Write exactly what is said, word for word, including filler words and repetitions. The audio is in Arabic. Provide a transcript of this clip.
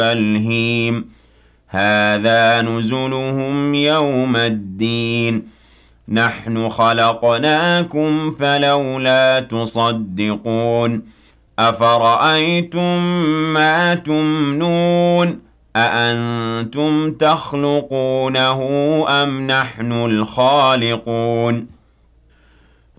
الْهِيمِ هَٰذَا نُزُلُهُمْ يَوْمَ الدِّينِ نَحْنُ خَلَقْنَاكُمْ فَلَوْلَا تُصَدِّقُونَ أَفَرَأَيْتُم مَّا تُمْنُونَ أَأَنتُمْ تَخْلُقُونَهُ أَمْ نَحْنُ الْخَالِقُونَ